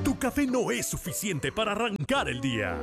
Tu café no es suficiente para arrancar el día.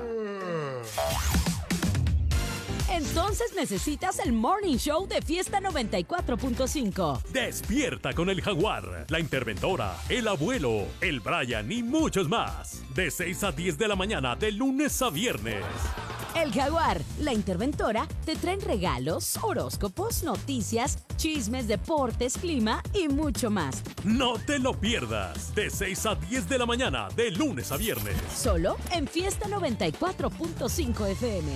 Entonces necesitas el Morning Show de Fiesta 94.5. Despierta con el Jaguar, la interventora, el abuelo, el Brian y muchos más. De 6 a 10 de la mañana, de lunes a viernes. El Jaguar, la interventora, te traen regalos, horóscopos, noticias, chismes, deportes, clima y mucho más. No te lo pierdas. De 6 a 10 de la mañana, de lunes a viernes. Solo en Fiesta 94.5 FM.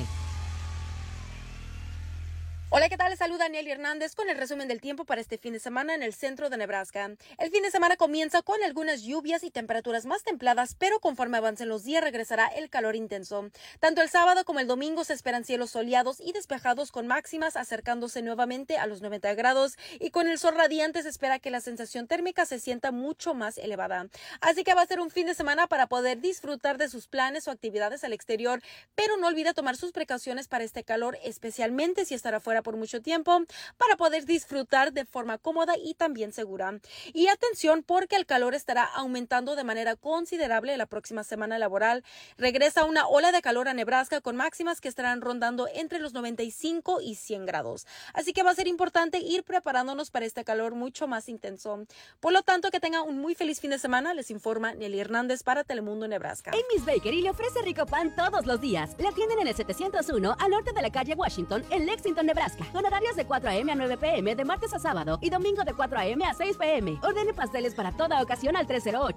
Hola, ¿qué tal? Les saluda Nelly Hernández con el resumen del tiempo para este fin de semana en el centro de Nebraska. El fin de semana comienza con algunas lluvias y temperaturas más templadas, pero conforme avancen los días regresará el calor intenso. Tanto el sábado como el domingo se esperan cielos soleados y despejados con máximas acercándose nuevamente a los 90 grados y con el sol radiante se espera que la sensación térmica se sienta mucho más elevada. Así que va a ser un fin de semana para poder disfrutar de sus planes o actividades al exterior, pero no olvide tomar sus precauciones para este calor, especialmente si estará fuera por mucho tiempo, para poder disfrutar de forma cómoda y también segura. Y atención, porque el calor estará aumentando de manera considerable la próxima semana laboral. Regresa una ola de calor a Nebraska con máximas que estarán rondando entre los 95 y 100 grados. Así que va a ser importante ir preparándonos para este calor mucho más intenso. Por lo tanto, que tengan un muy feliz fin de semana. Les informa Nelly Hernández para Telemundo Nebraska. Amy's Bakery le ofrece rico pan todos los días. La tienen en el 701 al norte de la calle Washington en Lexington, Nebraska. Con horarios de 4 a.m. a 9 p.m. de martes a sábado y domingo de 4 a.m. a 6 p.m. Ordene pasteles para toda ocasión al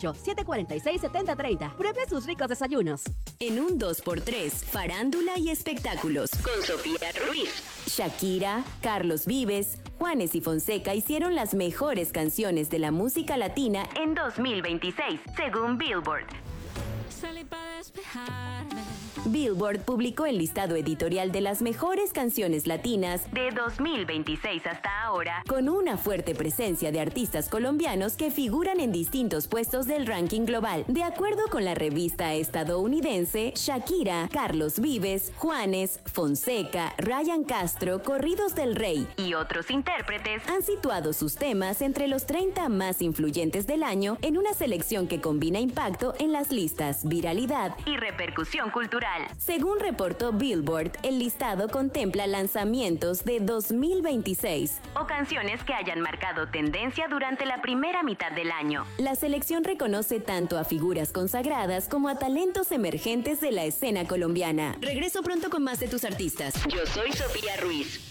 308-746-7030. Pruebe sus ricos desayunos. En un 2x3, farándula y espectáculos. Con Sofía Ruiz. Shakira, Carlos Vives, Juanes y Fonseca hicieron las mejores canciones de la música latina en 2026, según Billboard. Salí para despejarme. Billboard publicó el listado editorial de las mejores canciones latinas de 2026 hasta ahora, con una fuerte presencia de artistas colombianos que figuran en distintos puestos del ranking global. De acuerdo con la revista estadounidense, Shakira, Carlos Vives, Juanes, Fonseca, Ryan Castro, Corridos del Rey y otros intérpretes han situado sus temas entre los 30 más influyentes del año en una selección que combina impacto en las listas, viralidad y repercusión cultural. Según reportó Billboard, el listado contempla lanzamientos de 2026 o canciones que hayan marcado tendencia durante la primera mitad del año. La selección reconoce tanto a figuras consagradas como a talentos emergentes de la escena colombiana. Regreso pronto con más de tus artistas. Yo soy Sofía Ruiz.